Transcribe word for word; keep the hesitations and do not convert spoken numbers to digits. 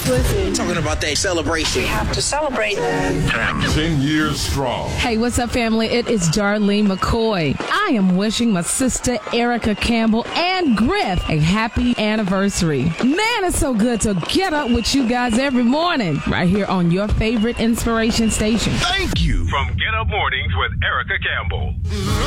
Listen. Talking about that celebration. We have to celebrate. Ten years strong. Hey, what's up, family? It is Darlene McCoy. I am wishing my sister Erica Campbell and Griff a happy anniversary. Man, it's so good to get up with you guys every morning right here on your favorite inspiration station. Thank you. From Get Up Mornings with Erica Campbell.